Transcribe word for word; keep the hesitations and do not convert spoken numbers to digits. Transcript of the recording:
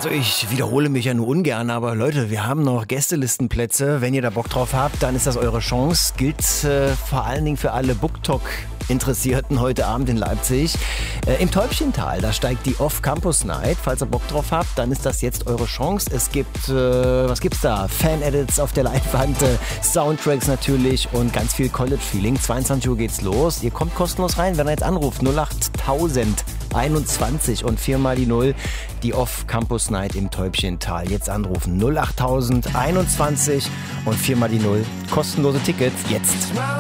Also ich wiederhole mich ja nur ungern, aber Leute, wir haben noch Gästelistenplätze. Wenn ihr da Bock drauf habt, dann ist das eure Chance. Gilt äh, vor allen Dingen für alle BookTok-Interessierten heute Abend in Leipzig. Äh, Im Täubchental, da steigt die Off-Campus-Night. Falls ihr Bock drauf habt, dann ist das jetzt eure Chance. Es gibt, äh, was gibt's da? Fan-Edits auf der Leinwand, äh, Soundtracks natürlich und ganz viel College-Feeling. zweiundzwanzig Uhr geht's los. Ihr kommt kostenlos rein, wenn ihr jetzt anruft. null acht tausend einundzwanzig und viermal die Null. Die Off-Campus Night im Täubchental. Jetzt anrufen null acht tausend einundzwanzig und viermal die Null. Kostenlose Tickets jetzt.